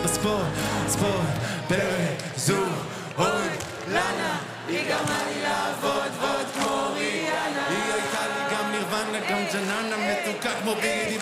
בספורט, ספורט, בזור, אוי, לנה, היא גרמה לי לעבוד ועוד כמו ריאנה. היא הייתה לי גם נירוונה, גם ג'ננה מתוקה כמו בידי